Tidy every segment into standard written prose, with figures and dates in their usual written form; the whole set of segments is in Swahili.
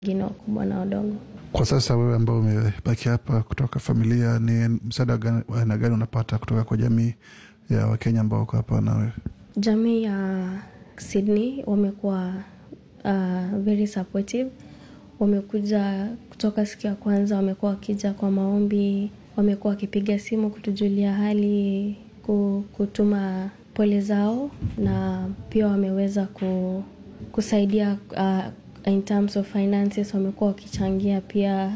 wengine wakubwa na wadogo. Kwa sasa wewe ambao umebaki hapa kutoka familia, ni msaada gani unapata kutoka kwa jamii ya Wakenya ambao wako hapa na wewe? Jamii ya Sydney wamekuwa very supportive. Wamekuja kutoka siku ya kwanza, wamekuwa wakija kwa maombi, wamekuwa wakipiga simu kutujulia hali, kutuma pole zao, na pia wameweza kusaidia in terms of finances. Wamekuwa wakichangia pia,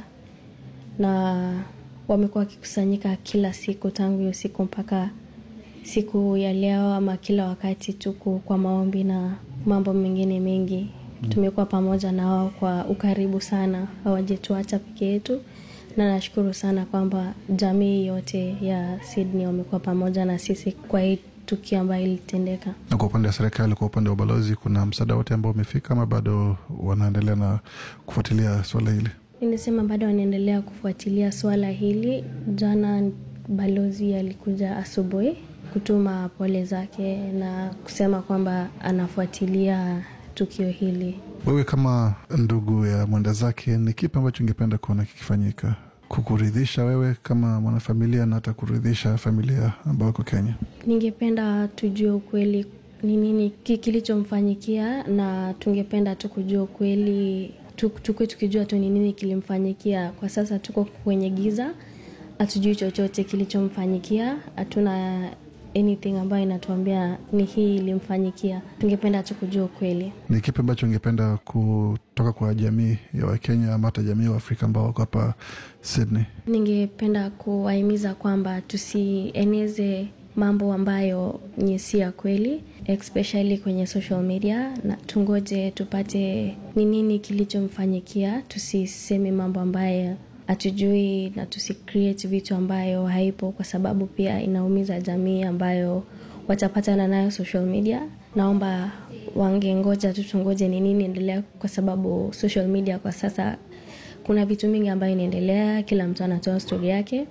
na wamekuwa wakikusanyika kila siku tangu hiyo siku mpaka siku ya leo, ama kila wakati tuko kwa maombi na mambo mengine mengi. Tumekuwa pamoja na wao kwa ukaribu sana, hawajetuacha peke yetu, na nashukuru sana kwamba jamii yote ya Sydney wamekuwa pamoja na sisi kwa hii tukio ambayo ilitendeka. Na kwa upande wa serikali, kwa upande wa balozi, kuna msaada wote ambao umefika ama bado wanaendelea na kufuatilia swala hili? Ninasema bado wanaendelea kufuatilia swala hili. Jana balozi alikuja asubuhi kutuma pole zake na kusema kwamba anafuatilia tukio hili. Wewe kama ndugu ya mwenda zake, ni kipi ambacho ungependa kuona kikifanyika kukuridhisha wewe kama mwanafamilia na hata kuridhisha familia ambao wako Kenya? Ningependa tujue ukweli ni nini kilichomfanyikia, na tungependa tu kujua ukweli, tukijua tu ni nini kilimfanyikia. Kwa sasa tuko kwenye giza, hatujui chochote kilichomfanyikia, hatuna anything ambayo inatuambia ni hii ilimfanyikia. Tungependa tu kujua ukweli. Ni kipi ambacho ungependa kutoka kwa jamii ya Wakenya ama hata jamii wa Afrika ambao wako hapa Sydney? Ningependa kuwahimiza kwamba tusieneze mambo ambayo ni si ya kweli, especially kwenye social media, na tungoje tupate ni nini kilichomfanyikia. Tusiseme mambo ambayo hatujui, na tusi-create vitu ambayo haipo, kwa sababu pia inaumiza jamii ambayo watapatana nayo social media. Naomba wangengoja tungoje ni nini endelea, kwa sababu social media kwa sasa kuna vitu mingi ambayo inaendelea, kila mtu anatoa story yake,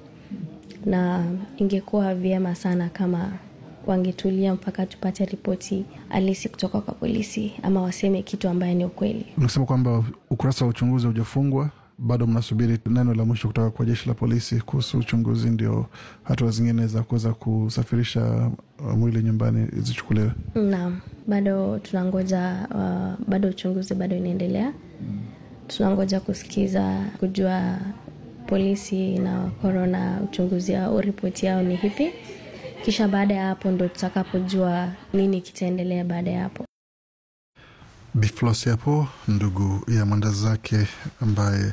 na ingekuwa vyema sana kama wangetulia mpaka tupate ripoti halisi kutoka kwa polisi, ama waseme kitu ambayo ni ukweli. Unasema kwamba ukurasa wa uchunguzi hujafungwa, bado mnasubiri neno la mwisho kutoka kwa jeshi la polisi kuhusu uchunguzi, ndio hatua zingine za kuweza kusafirisha mwili nyumbani zichukuliwe? Naam, bado tunangoja, bado uchunguzi bado inaendelea. Tunangoja kusikiza, kujua polisi na corona uchunguzi au ripoti yao ni hipi. Kisha baada ya hapo ndo tutakapojua nini kitaendelea baada ya hapo. Biflosi hapo, ndugu ya mwenda zake ambaye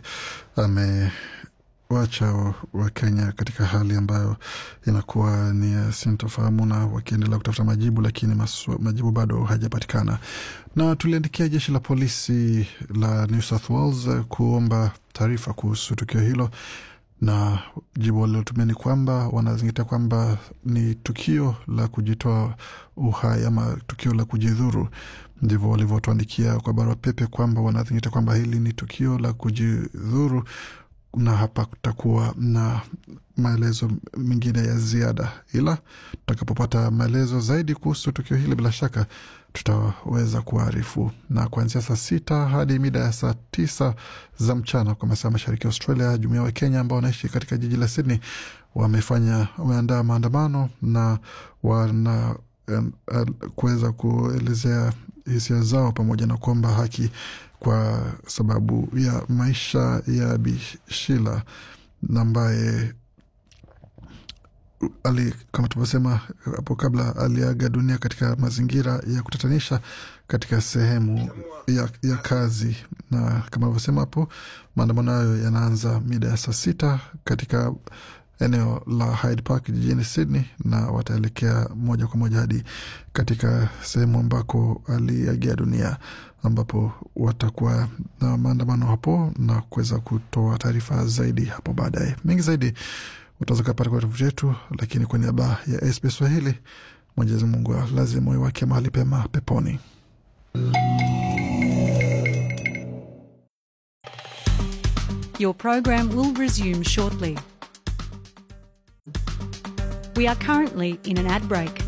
amewacha wa Kenya katika hali ambayo inakuwa ni sintofahamu, na wakiendelea kutafuta majibu, lakini majibu bado hajapatikana. Na tuliandikia jeshi la polisi la New South Wales kuomba taarifa kuhusu tukio hilo, na jibu walilotumia ni kwamba wanazingatia kwamba ni tukio la kujitoa uhai ama tukio la kujidhuru. Ndivyo walivyotuandikia kwa barua pepe kwamba wanazingatia kwamba hili ni tukio la kujidhuru, na hapa kutakuwa na maelezo mengine ya ziada, ila tutakapopata maelezo zaidi kuhusu tukio hili bila shaka tutaweza kuarifu. Na kuanzia saa 6 hadi mida ya saa 9 za mchana kwa masaa mashariki Australia, jumuiya wa Kenya ambao wanaishi katika jiji la Sydney wameandaa maandamano na wana kuweza kuelezea hisia zao pamoja na kuomba haki kwa sababu ya maisha ya Bishila ambaye kama tulivyosema hapo kabla, aliaga dunia katika mazingira ya kutatanisha katika sehemu ya kazi. Na kama tulivyosema hapo, maandamano hayo yanaanza mida ya saa 6 katika eneo la Hyde Park jijini Sydney, na wataelekea moja kwa moja hadi katika sehemu ambako aliaga dunia, ambapo watakuwa na maandamano hapo na kuweza kutoa taarifa zaidi hapo baadaye. Mengi zaidi utaweza kupata kwa tovuti yetu, lakini kwa niaba ya SBS Swahili, Mwenyezi Mungu lazima moyo wake mahali pema peponi. Your program will resume shortly. We are currently in an ad break.